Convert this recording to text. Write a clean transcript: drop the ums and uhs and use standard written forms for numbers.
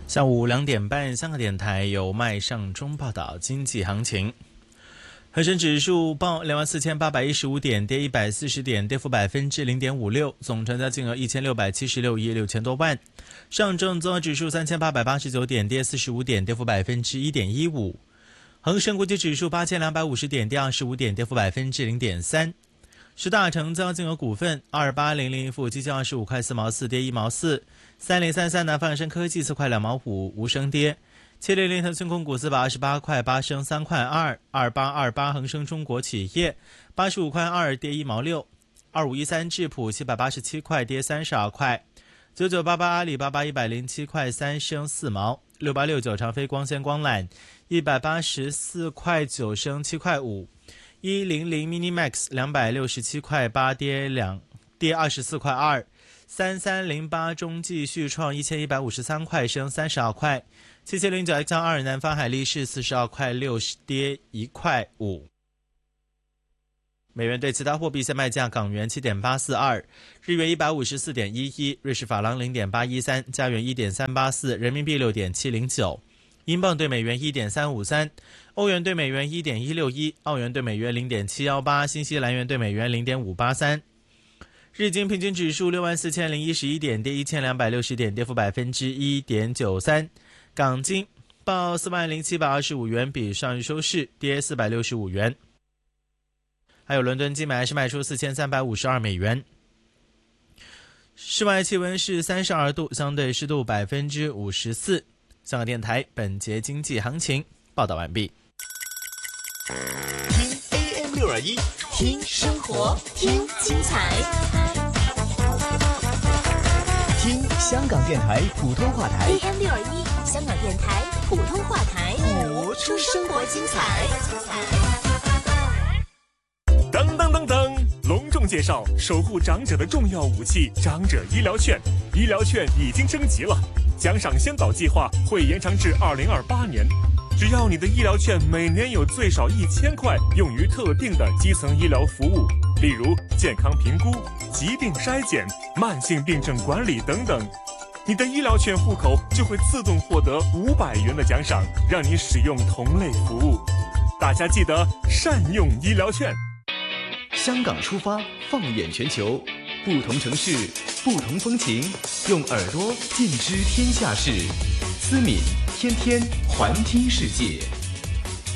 下午2点半，香港电台由麦尚中报道经济行情。恒生指数报24,815点，跌140点，跌幅0.56%，总成交金额1676亿6000多万。上证综合指数3889点，跌45点，跌幅1.15%。恒生国际指数8250点，跌25点，跌幅0.3%。十大成交金额股份：2800富基金25块4毛4，跌1毛4；3033南方恒生科技4块2毛5，无升跌；700腾讯控股428块8，升3块2；2828恒生中国企业85块2，跌1毛6；2513智普787块，跌32块；9988阿里巴巴107块3，升4毛；6869长飞光纤光缆184块9，升7块5；100 Minimax 267块8，跌24块2；3308中继续创1153块，升32块；7709X2南方海力士42块6，跌1块5。美元对其他货币现卖价：港元7.842，日元154.11，瑞士法郎0.813，加元1.384，人民币6.709。英镑对美元1.353，欧元对美元1.161，澳元对美元0.718，新西兰元对美元0.583。日经平均指数64011点，跌1260点，跌幅1.93%。港金报40725元，比上日收市跌465元。还有伦敦金买是卖出4352美元。室外气温是32度，相对湿度54%。香港电台本节经济行情报道完毕。 听 AM621，听生活，听精彩，听香港电台普通话台 AM621，香港电台普通话台， 播出生活精彩。 噔噔噔噔，隆重介绍守护长者的重要武器——长者医疗券。医疗券已经升级了，奖赏先导计划会延长至2028年。只要你的医疗券每年有最少1000块用于特定的基层医疗服务，例如健康评估、疾病筛检、慢性病症管理等等，你的医疗券户口就会自动获得500元的奖赏，让你使用同类服务。大家记得善用医疗券。 香港出发，放眼全球，不同城市，不同风情，用耳朵尽知天下事。思敏天天环听世界。